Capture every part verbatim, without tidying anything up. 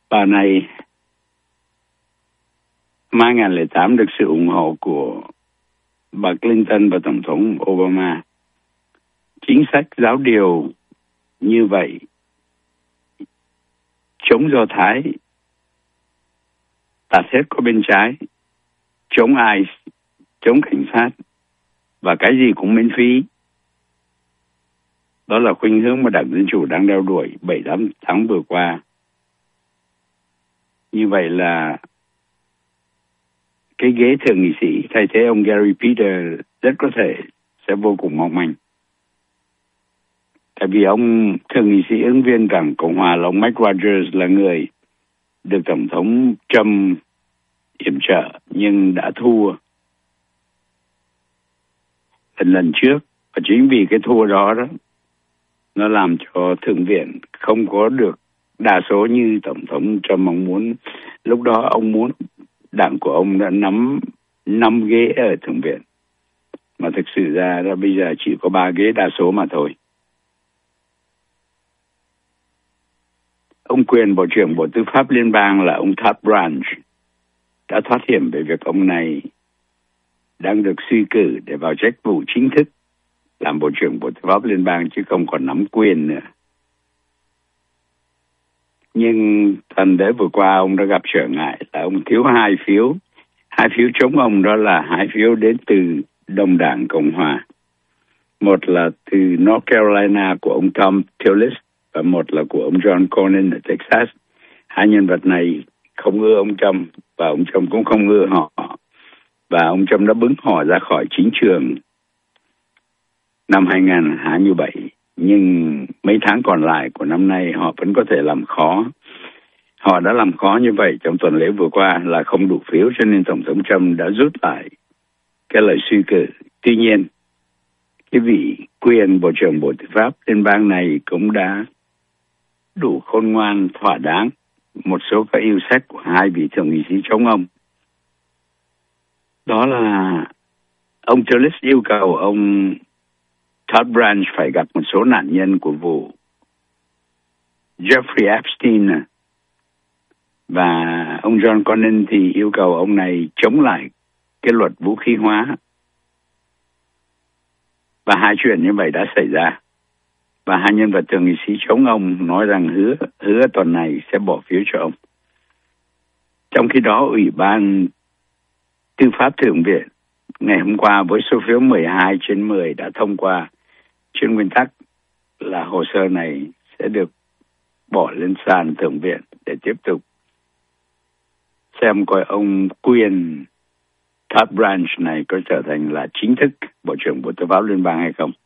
Bà này năm hai không không tám được sự ủng hộ của bà Clinton và Tổng thống Obama. Chính sách giáo điều như vậy chống Do Thái, tạt hết có bên trái, chống ai, chống cảnh sát và cái gì cũng miễn phí. Đó là khuynh hướng mà Đảng Dân Chủ đang đeo đuổi bảy tám tháng vừa qua. Như vậy là cái ghế thượng nghị sĩ thay thế ông Gary Peters rất có thể sẽ vô cùng mong manh. Tại vì ông thượng nghị sĩ ứng viên Đảng Cộng Hòa là ông Mike Rogers là người được Tổng thống Trump yểm trợ nhưng đã thua lần lần trước. Và chính vì cái thua đó đó nó làm cho Thượng viện không có được đa số như Tổng thống Trump mong muốn. Lúc đó ông muốn đảng của ông đã nắm năm ghế ở Thượng viện. Mà thực sự ra là bây giờ chỉ có ba ghế đa số mà thôi. Ông quyền Bộ trưởng Bộ Tư pháp Liên bang là ông Todd Branch đã thoát hiểm về việc ông này đang được suy cử để vào chức vụ chính thức làm Bộ trưởng Bộ Tư pháp Liên bang chứ không còn nắm quyền nữa. Nhưng tuần lễ vừa qua ông đã gặp trở ngại là ông thiếu hai phiếu. Hai phiếu chống ông đó là hai phiếu đến từ Đồng đảng Cộng Hòa. Một là từ North Carolina của ông Thom Tillis và một là của ông John Cornyn ở Texas. Hai nhân vật này không ưa ông Trump và ông Trump cũng không ưa họ. Và ông Trump đã bứng họ ra khỏi chính trường năm hai không hai bảy. Nhưng mấy tháng còn lại của năm nay họ vẫn có thể làm khó. Họ đã làm khó như vậy trong tuần lễ vừa qua là không đủ phiếu cho nên Tổng thống Trump đã rút lại cái lời suy cử. Tuy nhiên, cái vị quyền Bộ trưởng Bộ Tư pháp Liên bang này cũng đã đủ khôn ngoan thỏa đáng một số các yêu sách của hai vị thượng nghị sĩ chống ông. Đó là ông Tillis yêu cầu ông Todd Branch phải gặp một số nạn nhân của vụ Jeffrey Epstein và ông John Cornyn thì yêu cầu ông này chống lại cái luật vũ khí hóa. Và hai chuyện như vậy đã xảy ra. Và hai nhân vật thượng nghị sĩ chống ông nói rằng hứa hứa tuần này sẽ bỏ phiếu cho ông. Trong khi đó, Ủy ban Tư pháp Thượng viện ngày hôm qua với số phiếu mười hai trên mười đã thông qua trên nguyên tắc là hồ sơ này sẽ được bỏ lên sàn Thượng viện để tiếp tục xem coi ông quyền Todd Branch này có trở thành là chính thức Bộ trưởng Bộ Tư pháp Liên bang hay không.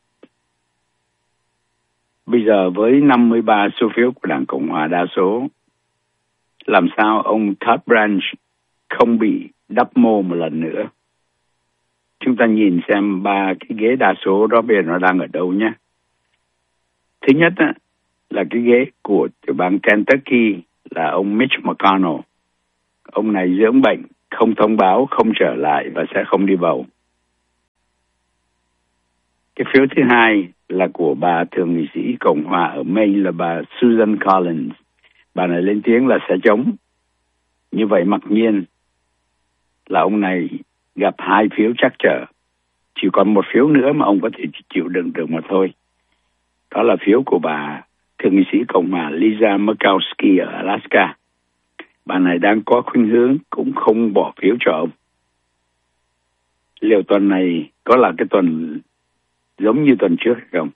Bây giờ với năm mươi ba số phiếu của Đảng Cộng Hòa đa số, làm sao ông Todd Branch không bị đắp mô một lần nữa? Chúng ta nhìn xem ba cái ghế đa số đó bây giờ nó đang ở đâu nhé. Thứ nhất á, là cái ghế của tiểu bang Kentucky là ông Mitch McConnell. Ông này dưỡng bệnh, không thông báo, không trở lại và sẽ không đi bầu. Cái phiếu thứ hai là của bà thượng nghị sĩ Cộng hòa ở Maine là bà Susan Collins. Bà này lên tiếng là sẽ chống. Như vậy mặc nhiên là ông này gặp hai phiếu trắc trở. Chỉ còn một phiếu nữa mà ông có thể chịu đựng được mà thôi. Đó là phiếu của bà thượng nghị sĩ Cộng hòa Lisa Murkowski ở Alaska. Bà này đang có khuynh hướng cũng không bỏ phiếu cho ông. Liệu tuần này có là cái tuần giống như tuần trước hay không?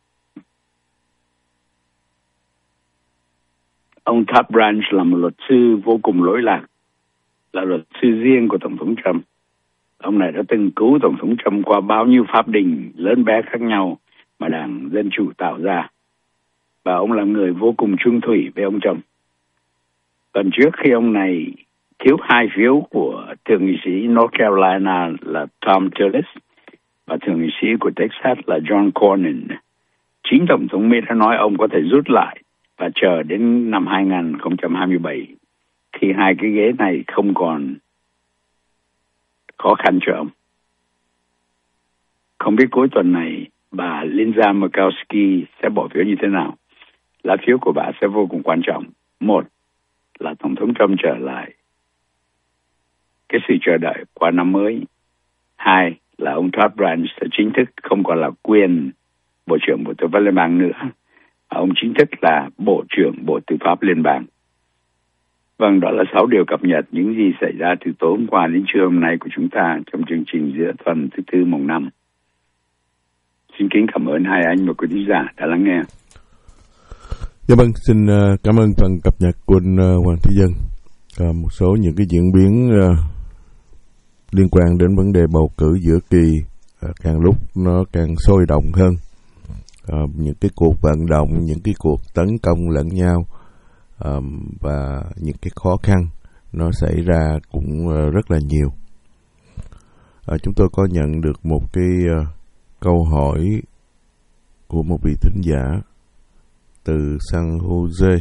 Ông Todd Branch là một luật sư vô cùng lỗi lạc, là luật sư riêng của Tổng thống Trump. Ông này đã từng cứu Tổng thống Trump qua bao nhiêu pháp đình lớn bé khác nhau mà Đảng Dân Chủ tạo ra. Và ông là người vô cùng trung thủy với ông Trump. Tuần trước khi ông này thiếu hai phiếu của thượng nghị sĩ North Carolina là Thom Tillis và thượng nghị sĩ của Texas là John Cornyn, chính Tổng thống Mỹ đã nói ông có thể rút lại và chờ đến năm hai không hai bảy khi hai cái ghế này không còn khó khăn cho ông. Không biết cuối tuần này bà Lisa Murkowski sẽ bỏ phiếu như thế nào. Lá phiếu của bà sẽ vô cùng quan trọng. Một là Tổng thống Trump trở lại cái sự chờ đợi qua năm mới. Hai là ông Todd Blanche đã chính thức không còn là quyền Bộ trưởng Bộ Tư pháp Liên bang nữa. Ông chính thức là Bộ trưởng Bộ Tư pháp Liên bang. Vâng, đó là sáu điều cập nhật những gì xảy ra từ tối hôm qua đến trưa hôm nay của chúng ta trong chương trình giữa tuần thứ tư mùng năm. Xin kính cảm ơn hai anh và quý thính giả đã lắng nghe. Dạ vâng, xin cảm ơn phần cập nhật của anh Hoàng Thế Dân. À, một số những cái diễn biến uh, liên quan đến vấn đề bầu cử giữa kỳ uh, càng lúc nó càng sôi động hơn. Uh, những cái cuộc vận động, những cái cuộc tấn công lẫn nhau uh, và những cái khó khăn nó xảy ra cũng uh, rất là nhiều. Uh, chúng tôi có nhận được một cái uh, câu hỏi của một vị thính giả từ San Jose.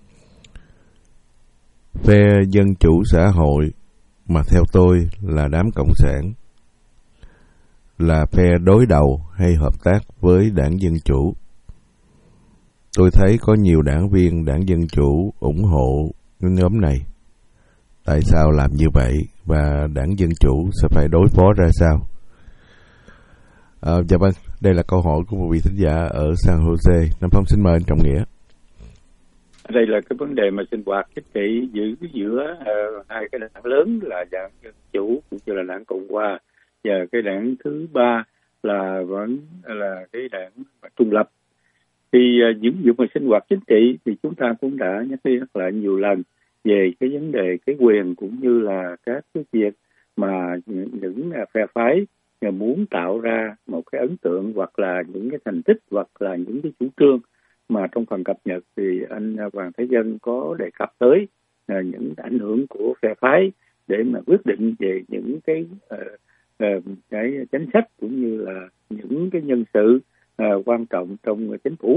Phe Dân Chủ Xã Hội mà theo tôi là đám Cộng sản là phe đối đầu hay hợp tác với đảng Dân Chủ. Tôi thấy có nhiều đảng viên đảng Dân Chủ ủng hộ cái nhóm này. Tại sao làm như vậy và đảng Dân Chủ sẽ phải đối phó ra sao? À, dạ vâng, đây là câu hỏi của một vị thính giả ở San Jose. Nam Phong xin mời anh Trọng Nghĩa. Đây là cái vấn đề mà sinh hoạt chính trị giữa giữa uh, hai cái đảng lớn là đảng Dân Chủ cũng như là đảng Cộng hòa, và cái đảng thứ ba là vẫn là cái đảng trung lập. Thì uh, những việc mà sinh hoạt chính trị thì chúng ta cũng đã nhắc đi nhắc lại nhiều lần về cái vấn đề cái quyền cũng như là các cái việc mà những phe phái muốn tạo ra một cái ấn tượng hoặc là những cái thành tích hoặc là những cái chủ trương mà trong phần cập nhật thì anh Hoàng Thế Dân có đề cập tới uh, những ảnh hưởng của phe phái để mà quyết định về những cái uh, uh, cái chính sách cũng như là những cái nhân sự uh, quan trọng trong chính phủ.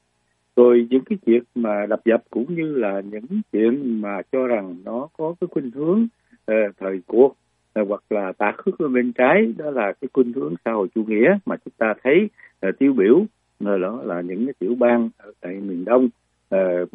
Rồi những cái chuyện mà đập dập cũng như là những chuyện mà cho rằng nó có cái khuynh hướng uh, thời cuộc uh, hoặc là tà khước bên trái, đó là cái khuynh hướng xã hội chủ nghĩa mà chúng ta thấy uh, tiêu biểu. Nơi đó là những cái tiểu bang ở tại miền Đông, uh,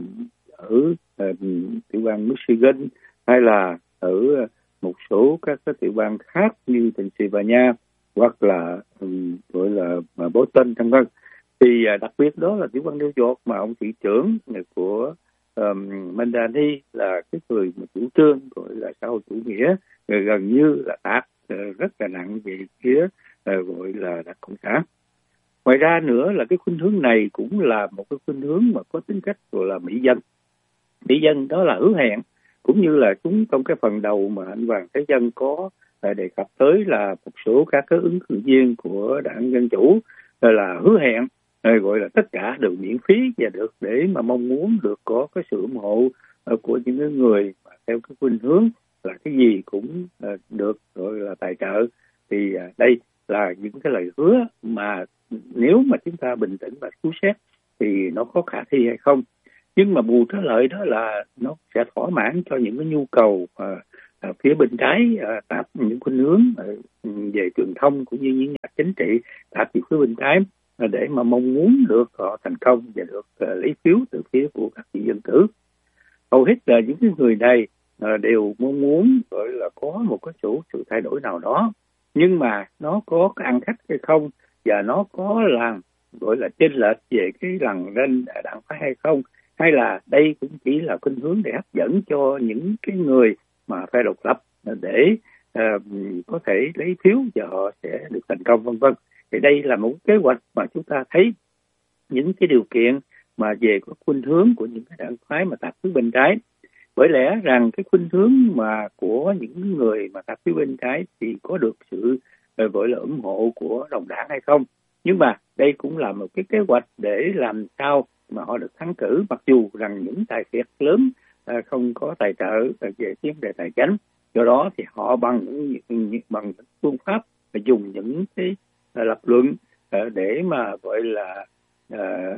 ở uh, tiểu bang Michigan hay là ở một số các cái tiểu bang khác như Pennsylvania hoặc là um, gọi là Boston vân vân. Thì uh, đặc biệt đó là tiểu bang New York mà ông thị trưởng của um, Mandani là cái người mà chủ trương gọi là xã hội chủ nghĩa gần như là tát uh, rất là nặng về phía uh, gọi là đảng Cộng sản. Ngoài ra nữa là cái khuynh hướng này cũng là một cái khuynh hướng mà có tính cách gọi là mỹ dân. Mỹ dân đó là hứa hẹn, cũng như là chúng trong cái phần đầu mà anh Hoàng Thế Dân có đề cập tới là một số các cái ứng cử viên của đảng Dân Chủ là hứa hẹn gọi là tất cả đều miễn phí và được để mà mong muốn được có cái sự ủng hộ của những người mà theo cái khuynh hướng là cái gì cũng được gọi là tài trợ. Thì đây là những cái lời hứa mà nếu mà chúng ta bình tĩnh và cứu xét thì nó có khả thi hay không. Nhưng mà bù trở lợi đó là nó sẽ thỏa mãn cho những cái nhu cầu à, à, phía bên trái à, tạp những khuynh hướng à, về truyền thông cũng như những nhà chính trị tạp về phía bên trái à, để mà mong muốn được họ thành công và được à, lấy phiếu từ phía của các vị dân cử. Hầu hết là những cái người này à, đều mong muốn gọi là có một cái chỗ sự thay đổi nào đó, nhưng mà nó có cái ăn khách hay không và nó có là gọi là chênh lệch về cái lằn ranh đảng phái hay không, hay là đây cũng chỉ là khuynh hướng để hấp dẫn cho những cái người mà phe độc lập để uh, có thể lấy phiếu và họ sẽ được thành công vân vân. Thì đây là một kế hoạch mà chúng ta thấy những cái điều kiện mà về cái khuynh hướng của những cái đảng phái mà tạp phía bên trái. Bởi lẽ rằng cái khuynh hướng mà của những người mà tạp phía bên trái thì có được sự uh, gọi là ủng hộ của đồng đảng hay không. Nhưng mà đây cũng là một cái kế hoạch để làm sao mà họ được thắng cử, mặc dù rằng những tài phiệt lớn à, không có tài trợ về vấn đề tài chính. Do đó thì họ bằng những, những bằng phương pháp dùng những cái à, lập luận à, để mà gọi là à,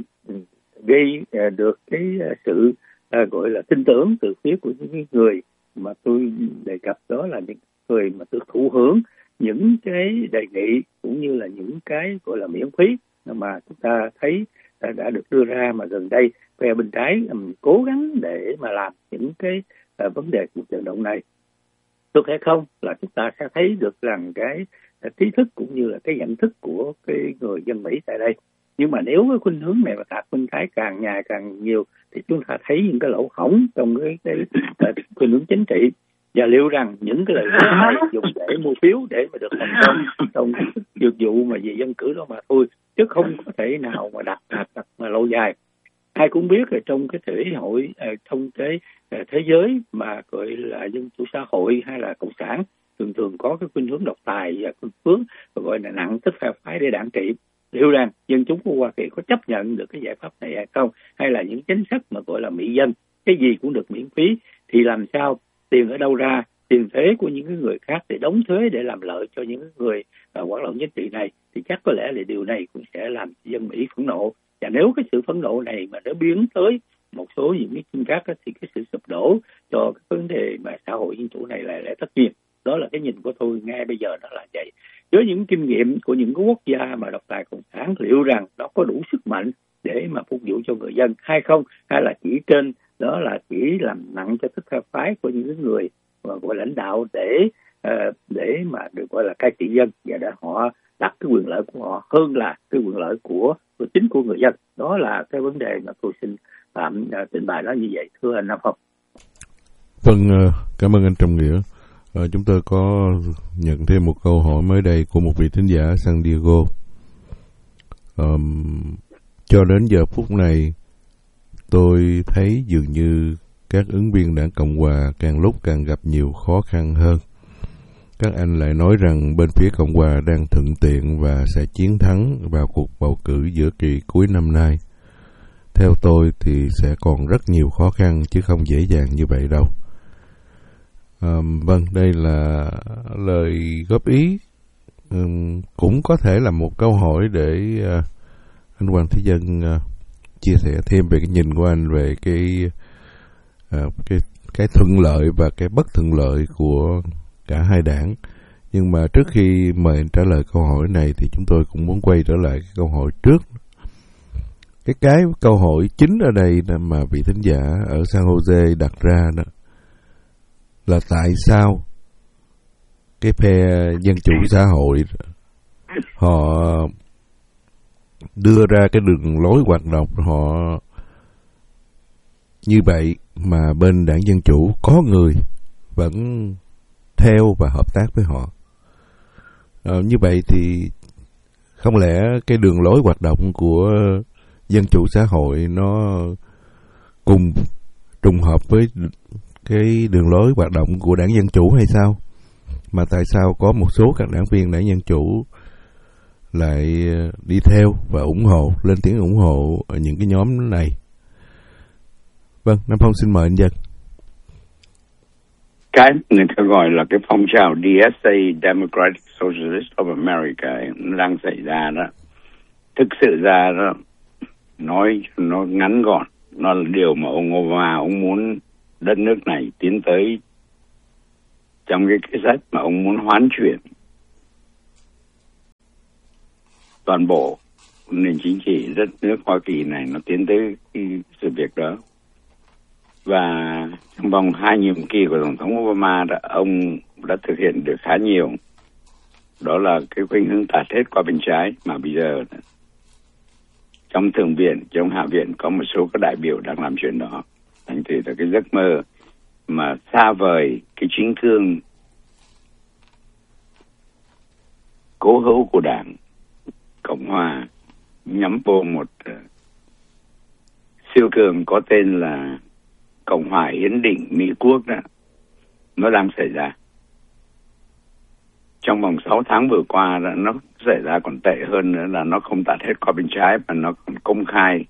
gây à, được cái sự à, gọi là tin tưởng từ phía của những người mà tôi đề cập, đó là những người mà được thụ hưởng những cái đề nghị cũng như là những cái gọi là miễn phí mà chúng ta thấy đã được đưa ra mà gần đây phe bên trái um, cố gắng để mà làm những cái uh, vấn đề cuộc vận động này được hay không, là chúng ta sẽ thấy được rằng cái uh, trí thức cũng như là cái nhận thức của cái người dân Mỹ tại đây. Nhưng mà nếu cái khuynh hướng này mà đạt bên trái càng ngày càng nhiều thì chúng ta thấy những cái lỗ hổng trong cái, cái, cái khuynh hướng chính trị. Và liệu rằng những cái lợi thế này dùng để mua phiếu để mà được thành công trong cái việc vụ mà về dân cử đó mà thôi, chứ không có thể nào mà đặt đặt, đặt mà lâu dài. Ai cũng biết là trong cái thể hội, trong cái thế giới mà gọi là dân chủ xã hội hay là cộng sản thường thường có cái khuynh hướng độc tài và khuynh hướng gọi là nặng tích phe phái để đảng trị. Liệu rằng dân chúng của Hoa Kỳ có chấp nhận được cái giải pháp này hay không, hay là những chính sách mà gọi là mỹ dân, cái gì cũng được miễn phí, thì làm sao tiền ở đâu ra, tiền thuế của những người khác để đóng thuế để làm lợi cho những người uh, hoạt động chính trị này, thì chắc có lẽ là điều này cũng sẽ làm dân Mỹ phẫn nộ. Và nếu cái sự phẫn nộ này mà nó biến tới một số những cái chuyện khác thì cái sự sụp đổ cho cái vấn đề mà xã hội dân chủ này là, là tất nhiên. Đó là cái nhìn của tôi ngay bây giờ, nó là vậy. Với những kinh nghiệm của những cái quốc gia mà độc tài cộng sản, liệu rằng nó có đủ sức mạnh để mà phục vụ cho người dân hay không, hay là chỉ trên đó là chỉ làm nặng cho thức phe phái của những người mà gọi lãnh đạo để uh, để mà được gọi là cai trị dân, và để họ đặt cái quyền lợi của họ hơn là cái quyền lợi của, của chính của người dân. Đó là cái vấn đề mà tôi xin phạm uh, trình bày đó như vậy, thưa anh Nam Phong. Vâng, uh, cảm ơn anh Trọng Nghĩa. Uh, chúng tôi có nhận thêm một câu hỏi mới đây của một vị thính giả San Diego. Um, cho đến giờ phút này, tôi thấy dường như các ứng viên đảng Cộng Hòa càng lúc càng gặp nhiều khó khăn hơn. Các anh lại nói rằng bên phía Cộng Hòa đang thuận tiện và sẽ chiến thắng vào cuộc bầu cử giữa kỳ cuối năm nay. Theo tôi thì sẽ còn rất nhiều khó khăn chứ không dễ dàng như vậy đâu. À, vâng, đây là lời góp ý, um, cũng có thể là một câu hỏi để uh, anh Hoàng Thế Dân uh, chia sẻ thêm về cái nhìn của anh về cái uh, cái cái thuận lợi và cái bất thuận lợi của cả hai đảng. Nhưng mà trước khi mời anh trả lời câu hỏi này thì chúng tôi cũng muốn quay trở lại cái câu hỏi trước. Cái cái câu hỏi chính ở đây mà vị thính giả ở San Jose đặt ra đó là tại sao cái phe dân chủ xã hội họ đưa ra cái đường lối hoạt động họ như vậy mà bên đảng Dân Chủ có người vẫn theo và hợp tác với họ. À, như vậy thì không lẽ cái đường lối hoạt động của Dân Chủ xã hội nó cùng trùng hợp với cái đường lối hoạt động của đảng Dân Chủ hay sao? Mà tại sao có một số các đảng viên đảng Dân Chủ lại đi theo và ủng hộ, lên tiếng ủng hộ ở những cái nhóm này? Vâng, Nam Phong xin mời anh Dân. Cái người ta gọi là cái phong trào đê ét a, Democratic Socialist of America, nó đang xảy ra đó. Thực sự ra đó, nói nó ngắn gọn, nó là điều mà ông Obama, ông muốn đất nước này tiến tới trong cái cái sách mà ông muốn hoán chuyển toàn bộ nền chính trị đất nước Hoa Kỳ này, nó tiến tới cái sự việc đó. Và trong vòng hai nhiệm kỳ của Tổng thống Obama, đã, ông đã thực hiện được khá nhiều. Đó là cái khuynh hướng tạt hết qua bên trái, mà bây giờ trong Thượng viện, trong Hạ viện có một số các đại biểu đang làm chuyện đó. Thành thử là cái giấc mơ mà xa vời cái chính cương cố hữu của đảng Cộng Hòa nhắm vô một uh, siêu cường có tên là Cộng Hòa Hiến định Mỹ Quốc đó, nó đang xảy ra. Trong vòng sáu tháng vừa qua đó, nó xảy ra còn tệ hơn nữa là nó không tạt hết qua bên trái mà nó còn công khai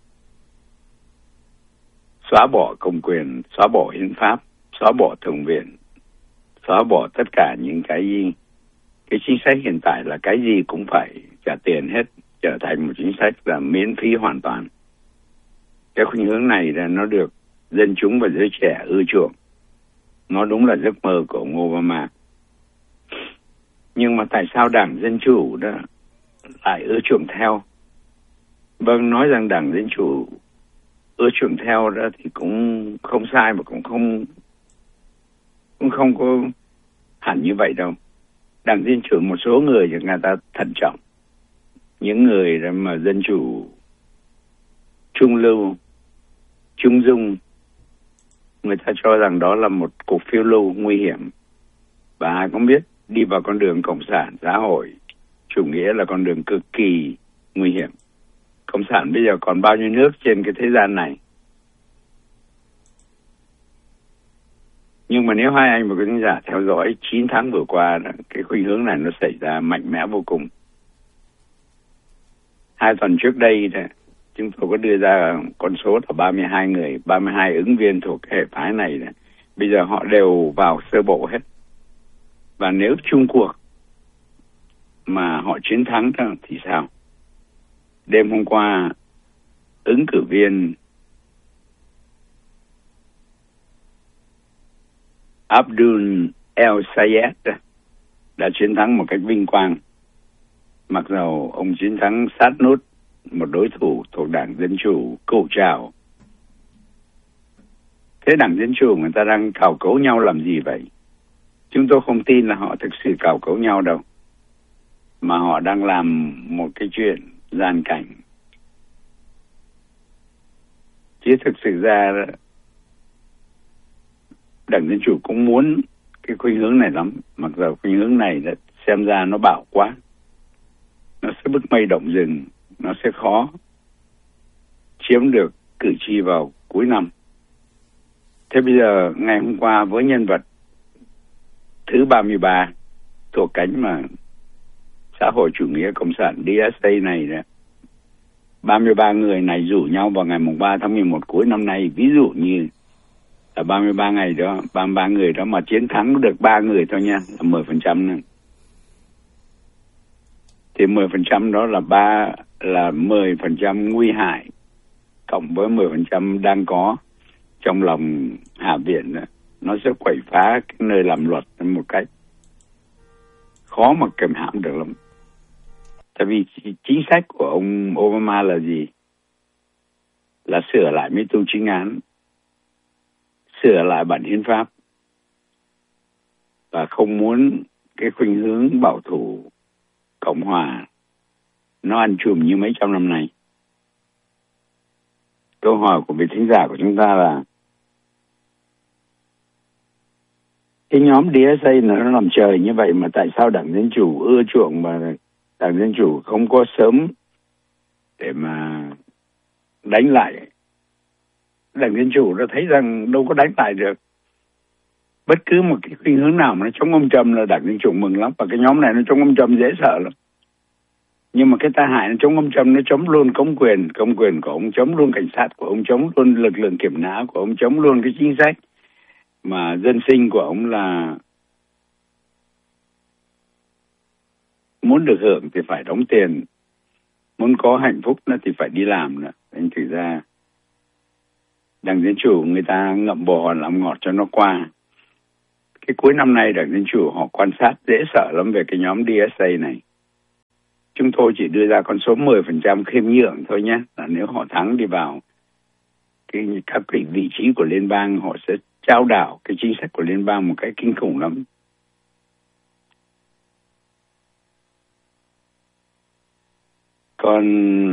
xóa bỏ công quyền, xóa bỏ hiến pháp, xóa bỏ thượng viện, xóa bỏ tất cả những cái gì. Cái chính sách hiện tại là cái gì cũng phải trả tiền hết, trở thành một chính sách là miễn phí hoàn toàn. Cái khuynh hướng này là nó được dân chúng và giới trẻ ưa chuộng. Nó đúng là giấc mơ của ông Obama. Nhưng mà tại sao Đảng Dân Chủ đó lại ưa chuộng theo? Vâng, nói rằng Đảng Dân Chủ ưa chuộng theo đó thì cũng không sai mà cũng không cũng không có hẳn như vậy đâu. Đảng Dân Chủ một số người thì người ta thận trọng, những người mà dân chủ trung lưu, trung dung, người ta cho rằng đó là một cuộc phiêu lưu nguy hiểm. Và ai cũng biết đi vào con đường cộng sản xã hội chủ nghĩa là con đường cực kỳ nguy hiểm. Cộng sản bây giờ còn bao nhiêu nước trên cái thế gian này. Nhưng mà nếu hai anh và quý khán giả theo dõi chín tháng vừa qua, cái khuynh hướng này nó xảy ra mạnh mẽ vô cùng. Hai tuần trước đây, chúng tôi có đưa ra con số là ba mươi hai người, ba mươi hai ứng viên thuộc hệ phái này. Bây giờ họ đều vào sơ bộ hết. Và nếu chung cuộc mà họ chiến thắng thì sao? Đêm hôm qua, ứng cử viên Abdul El Sayed đã chiến thắng một cách vinh quang. Mặc dầu ông chiến thắng sát nút một đối thủ thuộc Đảng Dân Chủ cựu trào. Thế Đảng Dân Chủ người ta đang cào cấu nhau làm gì vậy? Chúng tôi không tin là họ thực sự cào cấu nhau đâu. Mà họ đang làm một cái chuyện gian cảnh. Chứ thực sự ra Đảng Dân Chủ cũng muốn cái khuynh hướng này lắm. Mặc dù khuynh hướng này xem ra nó bạo quá. Nó sẽ bứt mây động rừng. Nó sẽ khó chiếm được cử tri vào cuối năm. Thế bây giờ ngày hôm qua với nhân vật thứ ba mươi ba thuộc cánh mà xã hội chủ nghĩa cộng sản đê ét a này đó, ba mươi ba người này rủ nhau vào ngày mùng ba tháng mười một cuối năm nay, ví dụ như là ba mươi ba ngày đó, ba mươi ba người đó mà chiến thắng được ba người thôi nha, là mười phần trăm nữa. Thì mười phần trăm đó là ba là mười phần trăm nguy hại cộng với mười phần trăm đang có trong lòng Hạ viện đó. Nó sẽ quậy phá cái nơi làm luật một cách khó mà kìm hãm được lắm. Tại vì chính sách của ông Obama là gì? Là sửa lại mấy tu chính án, sửa lại bản hiến pháp, và không muốn cái khuynh hướng bảo thủ Cộng hòa nó ăn chùm như mấy trăm năm nay. Câu hỏi của vị thính giả của chúng ta là cái nhóm đê ét a nó làm trời như vậy mà tại sao Đảng Dân Chủ ưa chuộng mà Đảng Dân Chủ không có sớm để mà đánh lại? Đảng Dân Chủ đã thấy rằng đâu có đánh lại được. Bất cứ một cái khuynh hướng nào mà nó chống ông Trump là Đảng Dân Chủ mừng lắm, và cái nhóm này nó chống ông Trump dễ sợ lắm. Nhưng mà cái tai hại nó chống ông Trump, nó chống luôn công quyền, công quyền của ông, chống luôn cảnh sát của ông, chống luôn lực lượng kiểm nã của ông, chống luôn cái chính sách mà dân sinh của ông là muốn được hưởng thì phải đóng tiền, muốn có hạnh phúc nó thì phải đi làm nữa. Thành thử ra Đảng Dân Chủ người ta ngậm bò làm ngọt cho nó qua. Cái cuối năm nay Đảng Dân Chủ họ quan sát dễ sợ lắm về cái nhóm đê ét a này. Chúng tôi chỉ đưa ra con số mười phần trăm khiêm nhượng thôi nhé. Là nếu họ thắng đi vào cái, các cái vị trí của liên bang, họ sẽ trao đảo cái chính sách của liên bang một cách kinh khủng lắm. Còn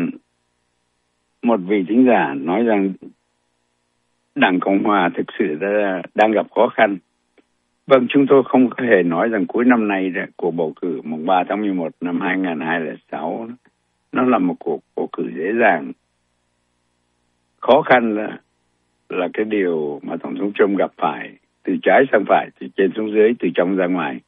một vị thính giả nói rằng Đảng Cộng Hòa thực sự đã, đang gặp khó khăn. Vâng, chúng tôi không có hề nói rằng cuối năm nay cuộc bầu cử mùng ba tháng mười một năm hai nghìn không trăm lẻ sáu nó là một cuộc bầu cử dễ dàng. Khó khăn là là cái điều mà Tổng thống Trump gặp phải, từ trái sang phải, từ trên xuống dưới, từ trong ra ngoài.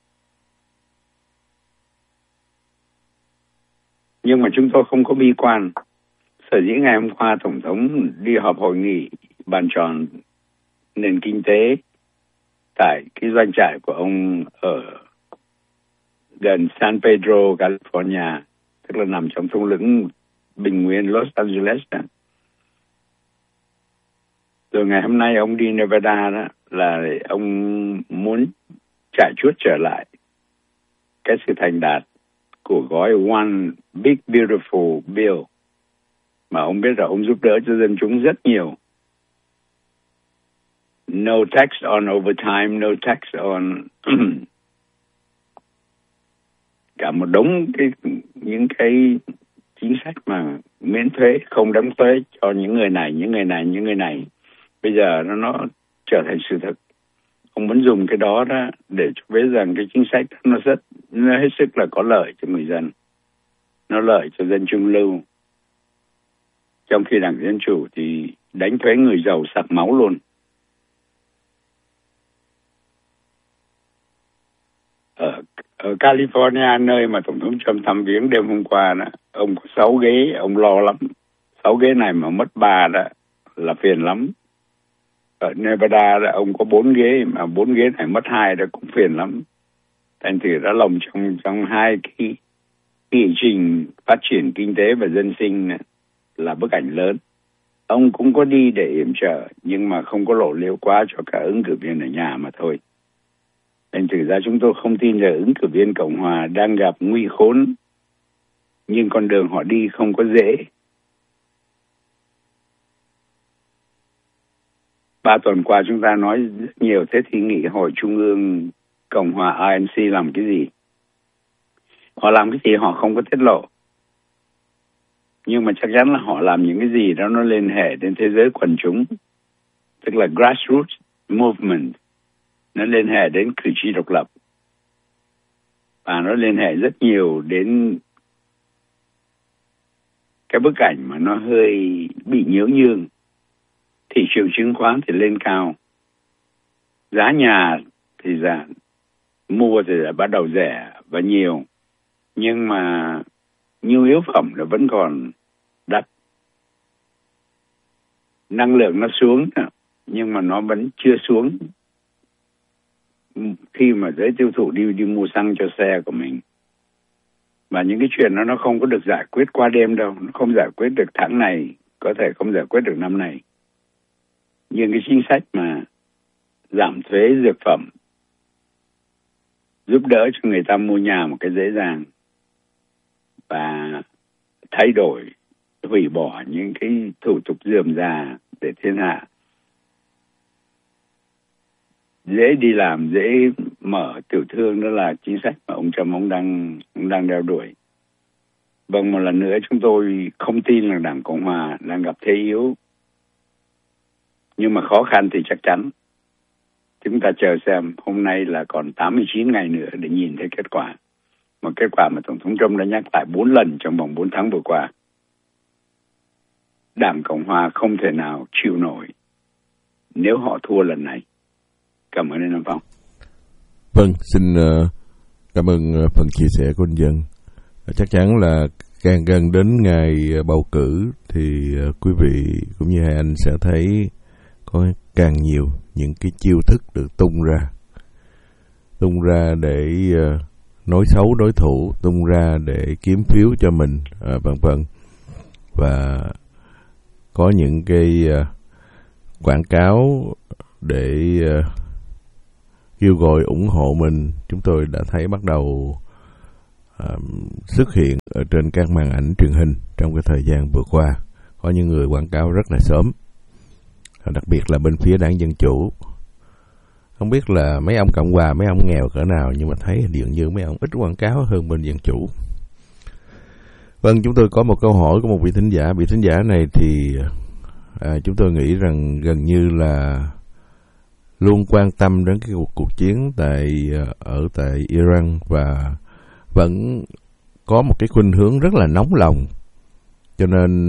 Nhưng mà chúng tôi không có bi quan. Sở dĩ ngày hôm qua Tổng thống đi họp hội nghị bàn tròn nền kinh tế tại cái doanh trại của ông ở gần San Pedro, California, tức là nằm trong thung lũng bình nguyên Los Angeles đó. Rồi ngày hôm nay ông đi Nevada đó, là ông muốn chạy chuốt trở lại cái sự thành đạt của gói One Big Beautiful Bill mà ông biết là ông giúp đỡ cho dân chúng rất nhiều no tax on overtime, no tax on cả một đống cái những cái chính sách mà miễn thuế, không đóng thuế cho những người này, những người này, những người này. Bây giờ nó nó trở thành sự thật. Ông muốn dùng cái đó đó để cho biết rằng cái chính sách nó rất nó hết sức là có lợi cho người dân, nó lợi cho dân trung lưu. Trong khi Đảng Dân Chủ thì đánh thuế người giàu sặc máu luôn. Ở, ở California, nơi mà Tổng thống Trump thăm viếng đêm hôm qua đó, ông có sáu ghế, ông lo lắm. Sáu ghế này mà mất ba đó là phiền lắm. Ở Nevada đó, ông có bốn ghế, mà bốn ghế này mất hai đó cũng phiền lắm. Thành thử đã lồng trong trong hai cái nghị trình phát triển kinh tế và dân sinh này, là bức ảnh lớn. Ông cũng có đi để yểm trợ, nhưng mà không có lộ liễu quá cho cả ứng cử viên ở nhà mà thôi. Thành thử ra chúng tôi không tin là ứng cử viên Cộng Hòa đang gặp nguy khốn, nhưng con đường họ đi không có dễ. Ba tuần qua chúng ta nói rất nhiều, thế thì nghị hội Trung ương Cộng Hòa R N C làm cái gì? Họ làm cái gì họ không có tiết lộ. Nhưng mà chắc chắn là họ làm những cái gì đó nó liên hệ đến thế giới quần chúng, tức là grassroots movement. Nó liên hệ đến cử tri độc lập. Và nó liên hệ rất nhiều đến cái bức ảnh mà nó hơi bị nhiễu nhương. Thị trường chứng khoán thì lên cao, giá nhà thì giảm, mua thì đã bắt đầu rẻ và nhiều, nhưng mà nhu yếu phẩm là vẫn còn đắt. Năng lượng nó xuống, nhưng mà nó vẫn chưa xuống khi mà giới tiêu thụ đi đi mua xăng cho xe của mình. Và những cái chuyện đó nó không có được giải quyết qua đêm đâu. Nó không giải quyết được tháng này, có thể không giải quyết được năm này. Nhưng cái chính sách mà giảm thuế dược phẩm, giúp đỡ cho người ta mua nhà một cái dễ dàng, và thay đổi, hủy bỏ những cái thủ tục rườm rà để thiên hạ dễ đi làm, dễ mở tiểu thương, đó là chính sách mà ông Trump ông đang ông đang đeo đuổi. Vâng, một lần nữa chúng tôi không tin là Đảng Cộng Hòa đang gặp thế yếu, nhưng mà khó khăn thì chắc chắn. Chúng ta chờ xem, hôm nay là còn tám mươi chín ngày nữa để nhìn thấy kết quả. Một kết quả mà Tổng thống Trump đã nhắc lại bốn lần trong vòng bốn tháng vừa qua. Đảng Cộng Hòa không thể nào chịu nổi nếu họ thua lần này. Cảm ơn anh Nam Phong. Vâng, xin uh, cảm ơn uh, phần chia sẻ của anh Dân. Uh, chắc chắn là càng gần đến ngày uh, bầu cử thì uh, quý vị cũng như hai anh sẽ thấy có càng nhiều những cái chiêu thức được tung ra. Tung ra để uh, nói xấu đối thủ, tung ra để kiếm phiếu cho mình, uh, vân vân. Và có những cái uh, quảng cáo để uh, kêu gọi ủng hộ mình, chúng tôi đã thấy bắt đầu uh, xuất hiện ở trên các màn ảnh truyền hình trong cái thời gian vừa qua. Có những người quảng cáo rất là sớm, đặc biệt là bên phía Đảng Dân Chủ. Không biết là mấy ông Cộng Hòa, mấy ông nghèo cỡ nào, nhưng mà thấy dường như mấy ông ít quảng cáo hơn bên Dân Chủ. Vâng, chúng tôi có một câu hỏi của một vị thính giả. Vị thính giả này thì à, chúng tôi nghĩ rằng gần như là luôn quan tâm đến cái cuộc, cuộc chiến tại ở tại Iran và vẫn có một cái khuynh hướng rất là nóng lòng. Cho nên